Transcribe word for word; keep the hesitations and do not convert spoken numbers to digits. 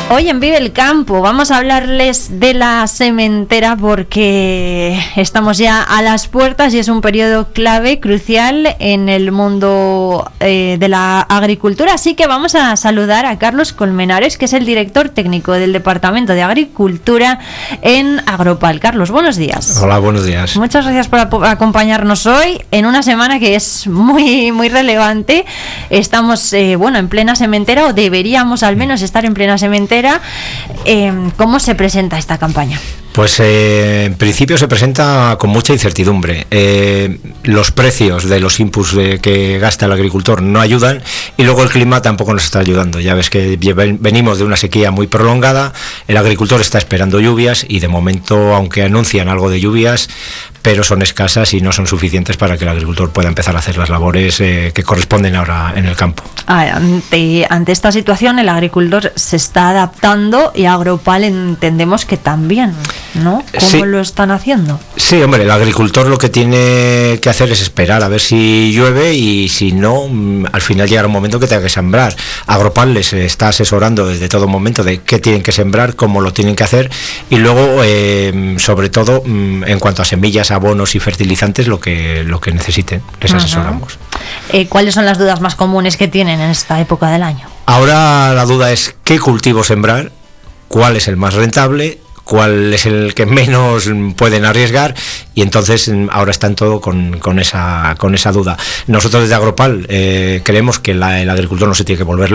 Hoy en Vive el Campo vamos a hablarles de la sementera porque estamos ya a las puertas y es un periodo clave, crucial en el mundo eh, de la agricultura. Así que vamos a saludar a Carlos Colmenares, que es el director técnico del Departamento de Agricultura en Agropal. Carlos, buenos días. Hola, buenos días. Muchas gracias por ap- acompañarnos hoy en una semana que es muy, muy relevante. Estamos, eh, bueno, en plena sementera, o deberíamos al menos estar en plena sementera. Eh, ¿Cómo se presenta esta campaña? Pues eh, en principio se presenta con mucha incertidumbre. Eh, los precios de los inputs de, que gasta el agricultor no ayudan, y luego el clima tampoco nos está ayudando. Ya ves que venimos de una sequía muy prolongada, el agricultor está esperando lluvias y de momento, aunque anuncian algo de lluvias, pero son escasas y no son suficientes para que el agricultor pueda empezar a hacer las labores eh, que corresponden ahora en el campo. Ante, ante esta situación el agricultor se está adaptando y Agropal entendemos que también, ¿no? ¿Cómo sí. lo están haciendo? Sí, hombre, el agricultor lo que tiene que hacer es esperar a ver si llueve, y si no, al final llegará un momento que tenga que sembrar. Agropal les está asesorando desde todo momento de qué tienen que sembrar, cómo lo tienen que hacer, y luego, eh, sobre todo, en cuanto a semillas, abonos y fertilizantes, lo que lo que necesiten, les uh-huh. asesoramos. Eh, ¿Cuáles son las dudas más comunes que tienen en esta época del año? Ahora la duda es qué cultivo sembrar, cuál es el más rentable, cuál es el que menos pueden arriesgar, y entonces ahora están todo con, con esa con esa duda. Nosotros desde Agropal eh, creemos que la, el agricultor no se tiene que volver